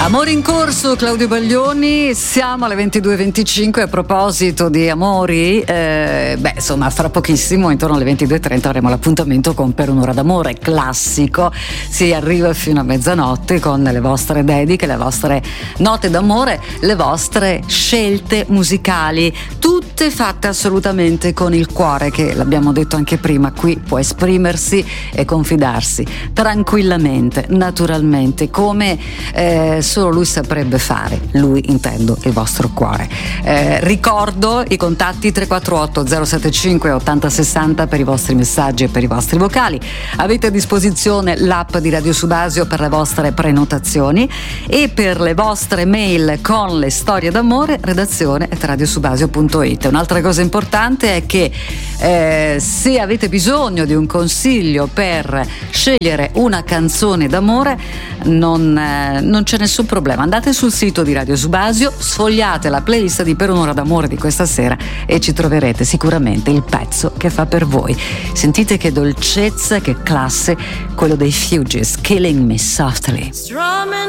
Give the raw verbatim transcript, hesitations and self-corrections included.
Amore in corso, Claudio Baglioni, siamo alle ventidue e venticinque. A proposito di amori, eh, beh insomma fra pochissimo, intorno alle ventidue e trenta, avremo l'appuntamento con Per un'ora d'amore, classico, si arriva fino a mezzanotte con le vostre dediche, le vostre note d'amore, le vostre scelte musicali, tutte fatte assolutamente con il cuore, che l'abbiamo detto anche prima, qui può esprimersi e confidarsi tranquillamente, naturalmente, come eh, solo lui saprebbe fare, lui intendo il vostro cuore. Eh, ricordo i contatti tre quattro otto zero sette cinque ottanta sessanta per i vostri messaggi e per i vostri vocali. Avete a disposizione l'app di Radio Subasio per le vostre prenotazioni e per le vostre mail con le storie d'amore, redazione at radiosubasio punto it. Un'altra cosa importante è che eh, se avete bisogno di un consiglio per scegliere una canzone d'amore, non, eh, non c'è nessun problema, andate sul sito di Radio Subasio, sfogliate la playlist di Per un'ora d'amore di questa sera e ci troverete sicuramente il pezzo che fa per voi. Sentite che dolcezza, che classe, quello dei Fugees, Killing Me Softly.